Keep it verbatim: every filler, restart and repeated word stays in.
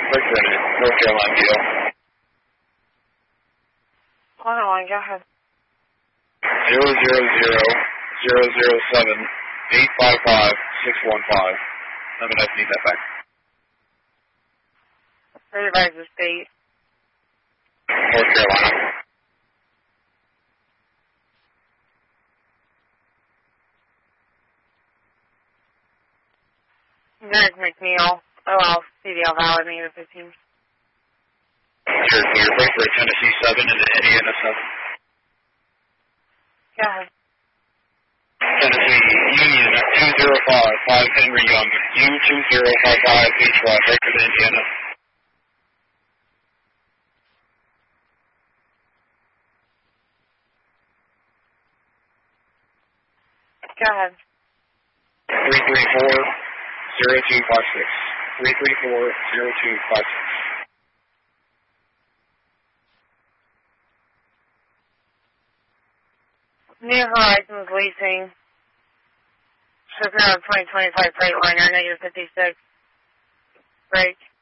Represented, North Carolina D L. Hold on, go ahead. Zero zero zero zero zero seven eight five five six one five. I'm gonna have to need that back. Everybody's the state. North Carolina. Derek McNeil. Oh, I'll C D L valid negative fifteen. Sure, clear. Break for a Tennessee seven and an Indiana seven. Go ahead. Tennessee Union two zero five five Henry Young. U two zero five five H Y. Break for the Indiana. Go ahead. three three four zero two five six. three three four zero two five six. New Horizons Leasing. Shipping out of twenty twenty-five Freightliner, negative fifty-six. Break.